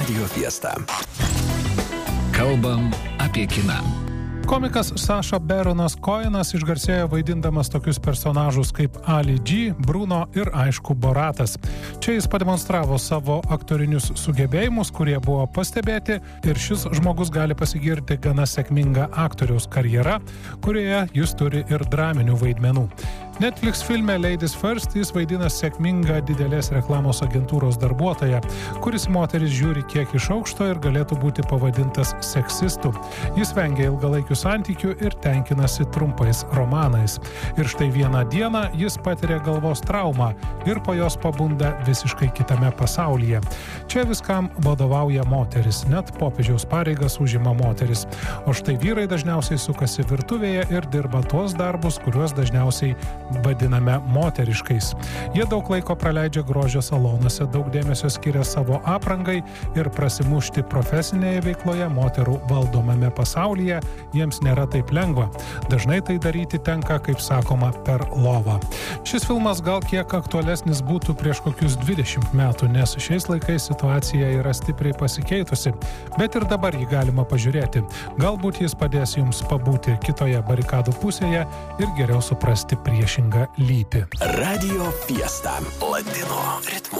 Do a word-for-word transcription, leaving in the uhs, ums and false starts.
Radio Fiesta. Kalbam apie kiną. Komikas Saša Baronas Cohenas išgarsėjo vaidindamas tokius personažus kaip Ali G, Bruno ir aišku Boratas. Čia jis pademonstravo savo aktorinius sugebėjimus, kurie buvo pastebėti, ir šis žmogus gali pasigirti gana sėkmingą aktoriaus karjerą, kurioje jis turi ir draminių vaidmenų. Netflix filme Ladies First jis vaidina sėkmingą didelės reklamos agentūros darbuotoją, kuris moteris žiūri kiek iš aukšto ir galėtų būti pavadintas seksistu. Jis vengia ilgalaikių santykių ir tenkinasi trumpais romanais. Ir štai vieną dieną jis patiria galvos traumą ir po jos pabunda visiškai kitame pasaulyje. Čia viskam vadovauja moteris, net popiežiaus pareigas užima moteris. O štai vyrai dažniausiai sukasi virtuvėje ir dirba tuos darbus, kuriuos dažniausiai vadiname moteriškais. Jie daug laiko praleidžia grožio salonuose, daug dėmesio skiria savo aprangai ir prasimušti profesinėje veikloje moterų valdomame pasaulyje jiems nėra taip lengva. Dažnai tai daryti tenka, kaip sakoma, per lovą. Šis filmas gal kiek aktualesnis būtų prieš kokius dvidešimt metų, nes šiais laikais situacija yra stipriai pasikeitusi, bet ir dabar jį galima pažiūrėti. Galbūt jis padės jums pabūti kitoje barikadų pusėje ir geriau suprasti priešingą lytį. Radio Fiesta. Latino ritmo.